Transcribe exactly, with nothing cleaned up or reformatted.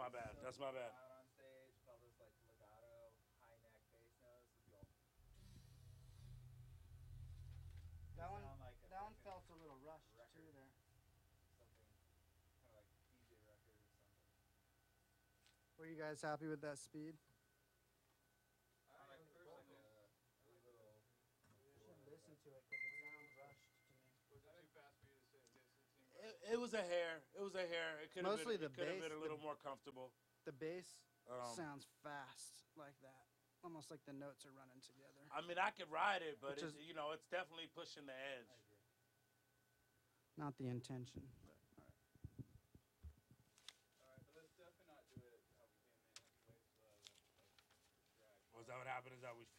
my bad. so That's my bad. loud on stage, with all those like legato, high neck bass notes, would be all. That one, sound like a that one freaking felt a little rushed record. too there. Something kind of like D J record or something. Were you guys happy with that speed? I like first like a, a little. You should listen to it because it sounds rushed to me. Was it too fast for you to say? It seemed It, it was a hair. It was a hair. It could have Mostly been. the It could have bass, been a little the- more comfortable. The bass Um, sounds fast like that, almost like the notes are running together. I mean, I could ride it, but Which it's, is- you know, it's definitely pushing the edge. Not the intention. But, all right. Alright, but let's definitely not do it how we came in. Let's wait till uh, the, like, drag. Was that what happened? Is that we